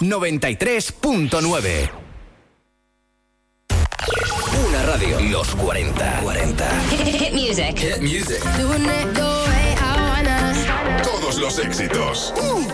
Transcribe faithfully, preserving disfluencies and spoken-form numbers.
noventa y tres punto nueve. Una radio. Los cuarenta. cuarenta. Hit music. Hit music. Doing it the way I wanna. Todos los éxitos. Uh.